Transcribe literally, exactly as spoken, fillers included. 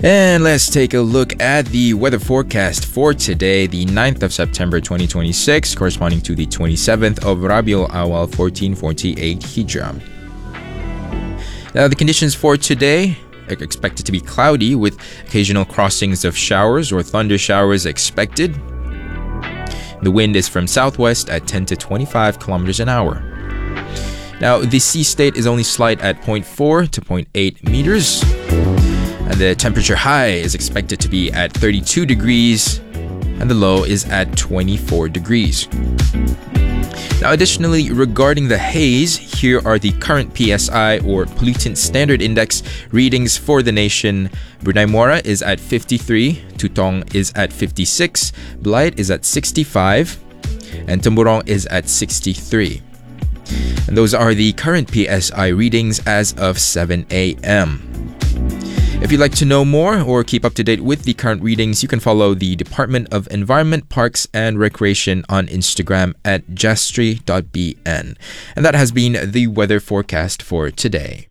And let's take a look at the weather forecast for today, the ninth of September twenty twenty-six, corresponding to the twenty-seventh of Rabiul Awal fourteen forty-eight Hijrah. Now, the conditions for today are expected to be cloudy with occasional crossings of showers or thunder showers expected. The wind is from southwest at ten to twenty-five kilometers an hour. Now, the sea state is only slight at zero point four to zero point eight meters. And the temperature high is expected to be at thirty-two degrees and the low is at twenty-four degrees. Now, additionally, regarding the haze, here are the current P S I or Pollutant Standard Index readings for the nation. Brunei Muara is at fifty-three, Tutong is at fifty-six, Belait is at sixty-five, and Temburong is at sixty-three. And those are the current P S I readings as of seven a m If you'd like to know more or keep up to date with the current readings, you can follow the Department of Environment, Parks and Recreation on Instagram at jastri dot b n. And that has been the weather forecast for today.